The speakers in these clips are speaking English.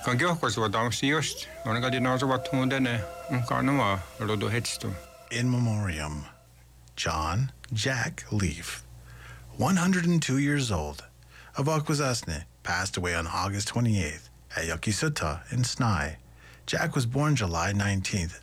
Kan keuhkoisuotamusti just, on kadin asuvat huudene, kanava rodu hetstu. In memoriam, John Jack Leaf, 102 years old, of Akwesasne, passed away on August 28th at Yokisuta in Snai. Jack was born July 19th,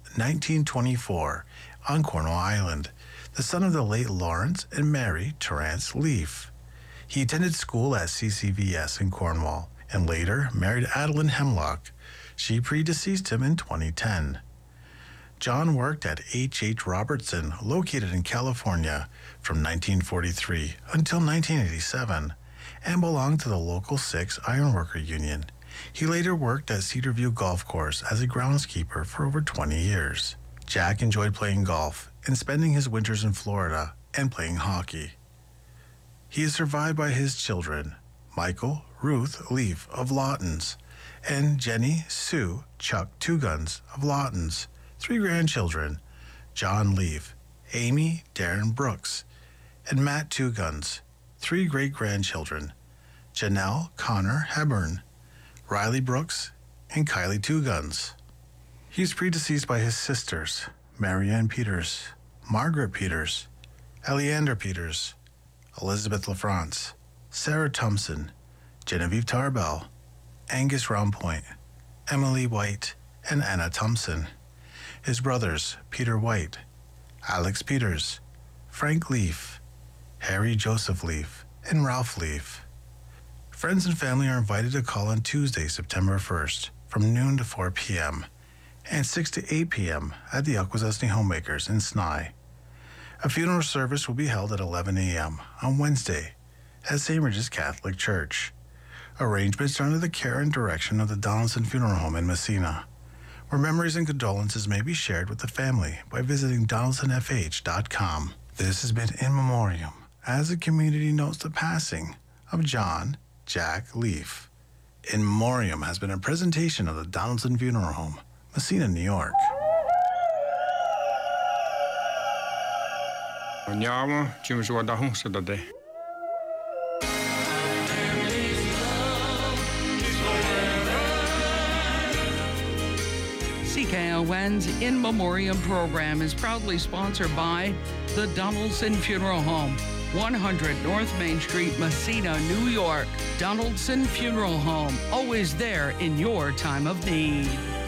1924, on Cornwall Island, the son of the late Lawrence and Mary Terrance Leaf. He attended school at CCVS in Cornwall and later married Adeline Hemlock. She predeceased him in 2010. John worked at H.H. Robertson, located in California, from 1943 until 1987, and belonged to the local 6 Ironworker Union. He later worked at Cedarview Golf Course as a groundskeeper for over 20 years. Jack enjoyed playing golf and spending his winters in Florida and playing hockey. He is survived by his children, Michael Ruth Leaf of Lawtons, and Jenny Sue Chuck Two Guns of Lawtons. 3 grandchildren, John Leaf, Amy Darren Brooks, and Matt Two Guns. 3 great-grandchildren, Janelle Connor Hebburn, Riley Brooks, and Kylie Two Guns. He is predeceased by his sisters, Marianne Peters, Margaret Peters, Eleander Peters, Elizabeth LaFrance, Sarah Thompson, Genevieve Tarbell, Angus Roundpoint, Emily White, and Anna Thompson. His brothers, Peter White, Alex Peters, Frank Leaf, Harry Joseph Leaf, and Ralph Leaf. Friends and family are invited to call on Tuesday, September 1st, from noon to 4 p.m., and 6 to 8 p.m. at the Akwesasne Homemakers in Snai. A funeral service will be held at 11 a.m. on Wednesday at St. Regis Catholic Church. Arrangements are under the care and direction of the Donaldson Funeral Home in Messina, where memories and condolences may be shared with the family by visiting donaldsonfh.com. This has been In Memoriam, as the community notes the passing of John Jack Leaf. In Memoriam has been a presentation of the Donaldson Funeral Home, Messina, New York. Andiamo, ci suodahu sedade. CKON's In Memoriam program is proudly sponsored by the Donaldson Funeral Home, 100 North Main Street, Messina, New York. Donaldson Funeral Home, always there in your time of need.